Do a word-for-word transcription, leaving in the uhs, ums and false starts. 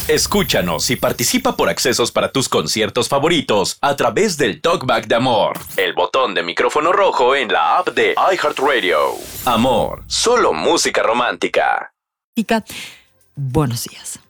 Escúchanos y participa por accesos para tus conciertos favoritos a través del Talkback de Amor, el botón de micrófono rojo en la app de iHeartRadio. Amor, solo música romántica. Buenos días.